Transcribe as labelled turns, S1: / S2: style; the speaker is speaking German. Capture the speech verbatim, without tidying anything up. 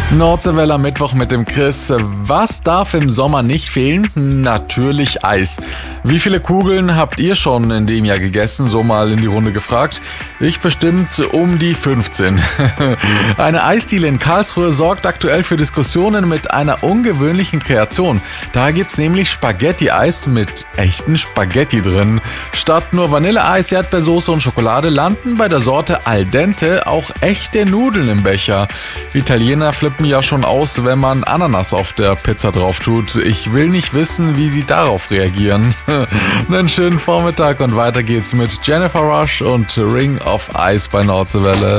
S1: Nordseewelle am Mittwoch mit dem Chris. Was darf im Sommer nicht fehlen? Natürlich Eis. Wie viele Kugeln habt ihr schon in dem Jahr gegessen? So mal in die Runde gefragt. Ich bestimmt um die fünfzehn. Eine Eisdiele in Karlsruhe sorgt aktuell für Diskussionen mit einer ungewöhnlichen Kreation. Da gibt's nämlich Spaghetti-Eis mit echten Spaghetti drin. Statt nur Vanilleeis, Erdbeersoße und Schokolade landen bei der Sorte Al Dente auch echte Nudeln im Becher. Italiener flippen ja schon aus, wenn man Ananas auf der Pizza drauf tut. Ich will nicht wissen, wie sie darauf reagieren. Einen schönen Vormittag und weiter geht's mit Jennifer Rush und Ring of Ice bei Nordseewelle.